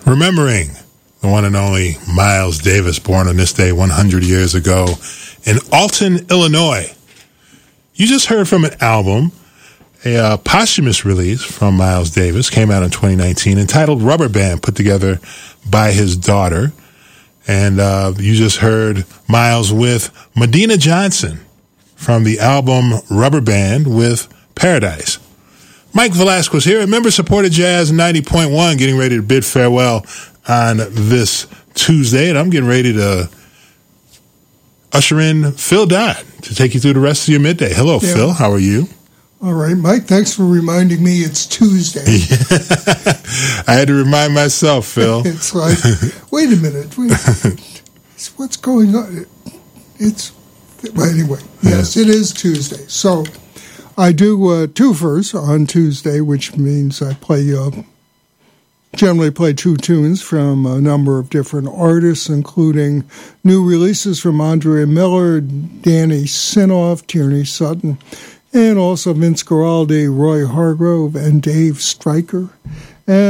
Remembering the one and only Miles Davis, born on this day 100 years ago in Alton, Illinois. You just heard from an album, a posthumous release from Miles Davis, came out in 2019, entitled Rubber Band, put together by his daughter. And you just heard Miles with Medina Johnson from the album Rubber Band with Paradise. Mike Velasquez here at Member-Supported Jazz 90.1, getting ready to bid farewell on this Tuesday, and I'm getting ready to usher in Phil Dodd to take you through the rest of your midday. Hello, yeah. Phil. How are you? All right, Mike. Thanks for reminding me it's Tuesday. I had to remind myself, Phil. It's like, wait a minute. What's going on? Well, anyway, yes, it is Tuesday. So I do twofers on Tuesday, which means I generally play two tunes from a number of different artists, including new releases from Andrea Miller, Danny Sinoff, Tierney Sutton, and also Vince Guaraldi, Roy Hargrove, and Dave Stryker.